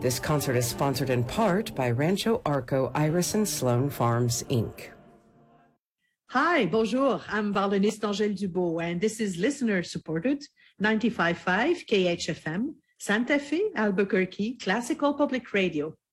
This concert is sponsored in part by Rancho Arco Iris and Sloan Farms, Inc. Hi, bonjour. I'm Varleniste Angèle Dubois, and this is listener-supported 95.5 KHFM, Santa Fe, Albuquerque, Classical Public Radio.